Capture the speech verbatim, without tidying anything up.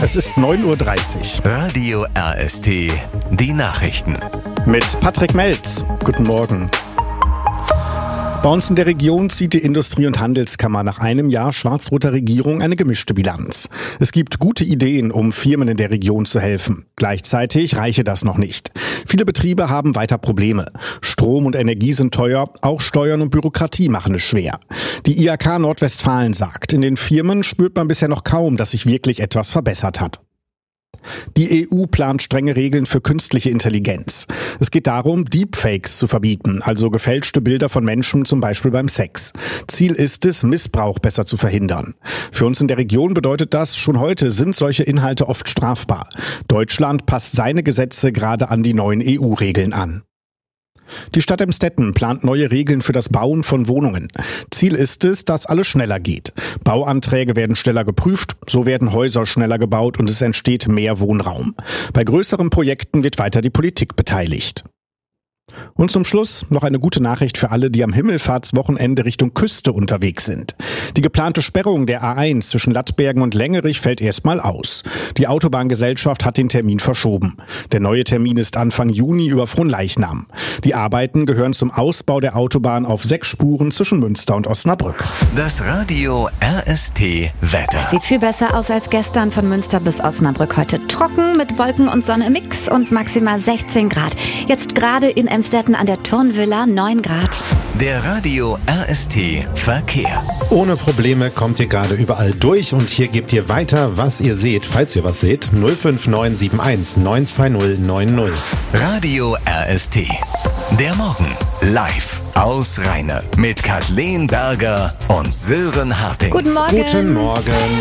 Es ist neun Uhr dreißig. Radio R S T, die Nachrichten. Mit Patrick Melz. Guten Morgen. Bei uns in der Region zieht die Industrie- und Handelskammer nach einem Jahr schwarz-roter Regierung eine gemischte Bilanz. Es gibt gute Ideen, um Firmen in der Region zu helfen. Gleichzeitig reiche das noch nicht. Viele Betriebe haben weiter Probleme. Strom und Energie sind teuer, auch Steuern und Bürokratie machen es schwer. Die I H K Nordwestfalen sagt, in den Firmen spürt man bisher noch kaum, dass sich wirklich etwas verbessert hat. Die E U plant strenge Regeln für künstliche Intelligenz. Es geht darum, Deepfakes zu verbieten, also gefälschte Bilder von Menschen, zum Beispiel beim Sex. Ziel ist es, Missbrauch besser zu verhindern. Für uns in der Region bedeutet das, schon heute sind solche Inhalte oft strafbar. Deutschland passt seine Gesetze gerade an die neuen E U-Regeln an. Die Stadt Emstetten plant neue Regeln für das Bauen von Wohnungen. Ziel ist es, dass alles schneller geht. Bauanträge werden schneller geprüft, so werden Häuser schneller gebaut und es entsteht mehr Wohnraum. Bei größeren Projekten wird weiter die Politik beteiligt. Und zum Schluss noch eine gute Nachricht für alle, die am Himmelfahrtswochenende Richtung Küste unterwegs sind. Die geplante Sperrung der A eins zwischen Lattbergen und Längerich fällt erstmal aus. Die Autobahngesellschaft hat den Termin verschoben. Der neue Termin ist Anfang Juni über Fronleichnam. Die Arbeiten gehören zum Ausbau der Autobahn auf sechs Spuren zwischen Münster und Osnabrück. Das Radio R S T Wetter. Es sieht viel besser aus als gestern. Von Münster bis Osnabrück heute trocken mit Wolken und Sonne im Mix und maximal sechzehn Grad. Jetzt gerade in Emstetten an der Turnvilla neun Grad. Der Radio R S T Verkehr. Ohne Probleme kommt ihr gerade überall durch und hier gebt ihr weiter, was ihr seht, falls ihr was seht. null fünf neun sieben eins neun zwei null neun null. Radio R S T. Der Morgen live aus Rheine mit Kathleen Berger und Sören Harting. Guten Morgen. Guten Morgen.